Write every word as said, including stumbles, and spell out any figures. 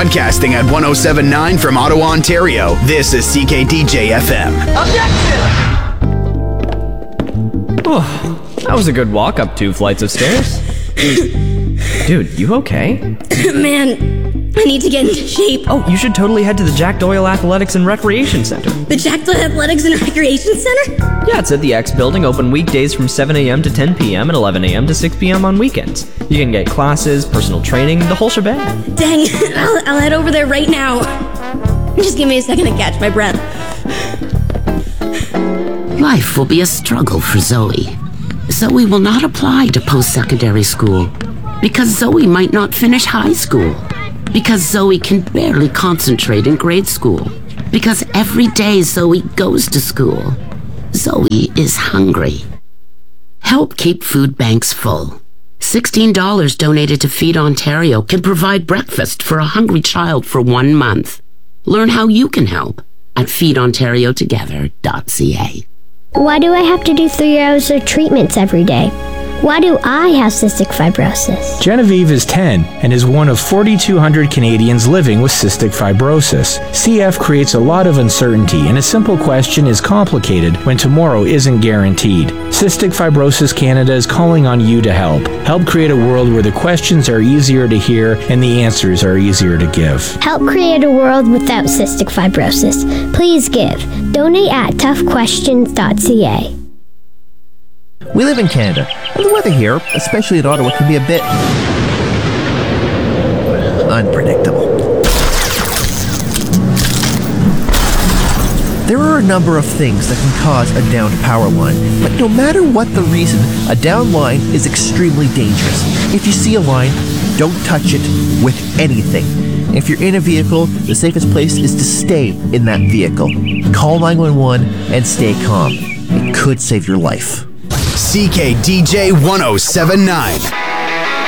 Broadcasting at one oh seven point nine from Ottawa, Ontario. This is C K D J F M. Objection! Oh, that was a good walk up two flights of stairs. Dude, you okay? Man, I need to get into shape. Oh, you should totally head to the Jack Doyle Athletics and Recreation Center. The Jack Doyle Athletics and Recreation Center? Yeah, it's at the X Building, open weekdays from seven a.m. to ten p.m. and eleven a.m. to six p.m. on weekends. You can get classes, personal training, the whole shebang. Dang, I'll, I'll head over there right now. Just give me a second to catch my breath. Life will be a struggle for Zoe. Zoe will not apply to post-secondary school because Zoe might not finish high school, because Zoe can barely concentrate in grade school, because every day Zoe goes to school, Zoe is hungry. Help keep food banks full. sixteen dollars donated to Feed Ontario can provide breakfast for a hungry child for one month. Learn how you can help at feed ontario together dot c a. Why do I have to do three hours of treatments every day? Why do I have cystic fibrosis? Genevieve is ten and is one of forty-two hundred Canadians living with cystic fibrosis. C F creates a lot of uncertainty, and a simple question is complicated when tomorrow isn't guaranteed. Cystic Fibrosis Canada is calling on you to help. Help create a world where the questions are easier to hear and the answers are easier to give. Help create a world without cystic fibrosis. Please give. Donate at tough questions dot c a. We live in Canada, and the weather here, especially in Ottawa, can be a bit unpredictable. There are a number of things that can cause a downed power line, but no matter what the reason, a downed line is extremely dangerous. If you see a line, don't touch it with anything. If you're in a vehicle, the safest place is to stay in that vehicle. Call nine one one and stay calm. It could save your life. C K D J one oh seven point nine.